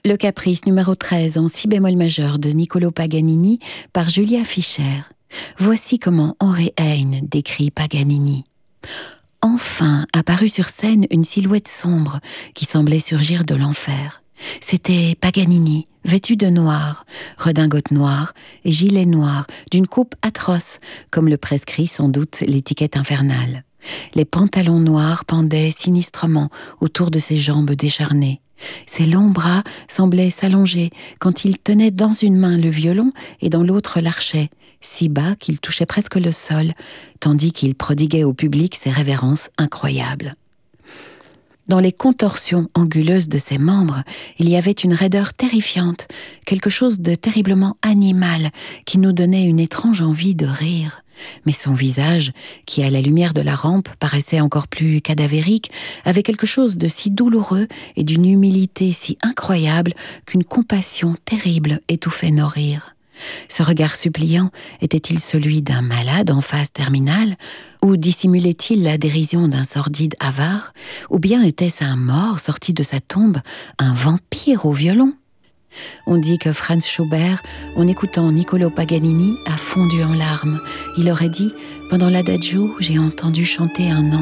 Le caprice numéro 13 en si bémol majeur de Niccolò Paganini par Julia Fischer. Voici comment Henri Heine décrit Paganini. Enfin apparut sur scène une silhouette sombre qui semblait surgir de l'enfer. C'était Paganini, vêtu de noir, redingote noire et gilet noir, d'une coupe atroce, comme le prescrit sans doute l'étiquette infernale. Les pantalons noirs pendaient sinistrement autour de ses jambes décharnées. Ses longs bras semblaient s'allonger quand il tenait dans une main le violon et dans l'autre l'archet, si bas qu'il touchait presque le sol, tandis qu'il prodiguait au public ses révérences incroyables. Dans les contorsions anguleuses de ses membres, il y avait une raideur terrifiante, quelque chose de terriblement animal qui nous donnait une étrange envie de rire. Mais son visage, qui à la lumière de la rampe paraissait encore plus cadavérique, avait quelque chose de si douloureux et d'une humilité si incroyable qu'une compassion terrible étouffait nos rires. Ce regard suppliant était-il celui d'un malade en phase terminale, ou dissimulait-il la dérision d'un sordide avare, ou bien était-ce un mort sorti de sa tombe, un vampire au violon? On dit que Franz Schubert, en écoutant Niccolò Paganini, a fondu en larmes. Il aurait dit « Pendant l'adagio, j'ai entendu chanter un ange.